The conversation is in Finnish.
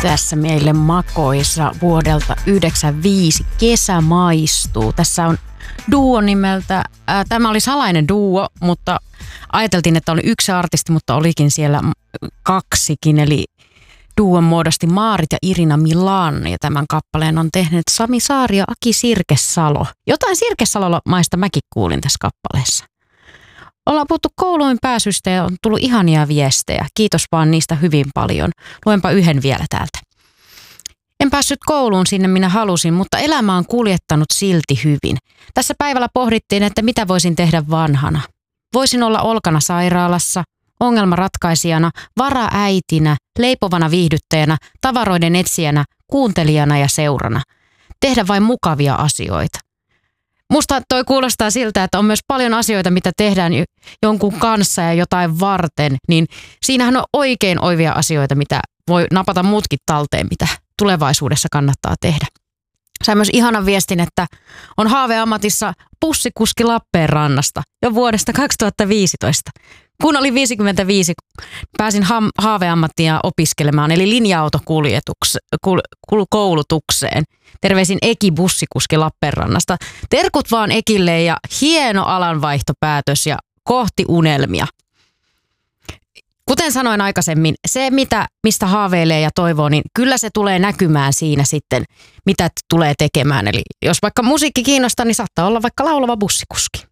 Tässä meille makoisa vuodelta 1995 Kesä maistuu. Tässä on duo nimeltä, tämä oli salainen duo, mutta ajateltiin, että oli yksi artisti, mutta olikin siellä kaksikin, eli duon muodosti Maarit ja Irina Milan, ja tämän kappaleen on tehnyt Sami Saari ja Aki Sirkesalo. Jotain Sirkesalomaista mäkin kuulin tässä kappaleessa. Ollaan puhuttu kouluun pääsystä ja on tullut ihania viestejä. Kiitos vaan niistä hyvin paljon. Luenpa yhden vielä täältä. En päässyt kouluun sinne minä halusin, mutta elämä on kuljettanut silti hyvin. Tässä päivällä pohdittiin, että mitä voisin tehdä vanhana. Voisin olla olkana sairaalassa, ongelmanratkaisijana, varaäitinä, leipovana viihdyttäjänä, tavaroiden etsijänä, kuuntelijana ja seurana. Tehdä vain mukavia asioita. Musta toi kuulostaa siltä, että on myös paljon asioita, mitä tehdään jonkun kanssa ja jotain varten, niin siinähän on oikein oivia asioita, mitä voi napata muutkin talteen, mitä tulevaisuudessa kannattaa tehdä. Sain myös ihanan viestin, että on haaveammatissa bussikuski Lappeenrannasta jo vuodesta 2015. Kun olin 55, pääsin haaveammattia opiskelemaan, eli linja-autokoulutukseen. Terveisin Eki bussikuski Lappeenrannasta. Terkut vaan Ekille ja hieno alanvaihtopäätös ja kohti unelmia. Kuten sanoin aikaisemmin, se mistä haaveilee ja toivoo, niin kyllä se tulee näkymään siinä sitten, mitä tulee tekemään. Eli jos vaikka musiikki kiinnostaa, niin saattaa olla vaikka laulava bussikuski.